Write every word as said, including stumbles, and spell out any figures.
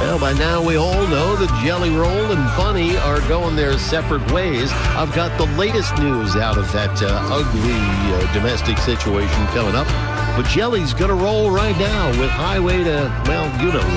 Well, by now we all know that Jelly Roll and Bunny are going their separate ways. I've got the latest news out of that uh, ugly uh, domestic situation coming up. But Jelly's going to roll right now with Highway to, well, you know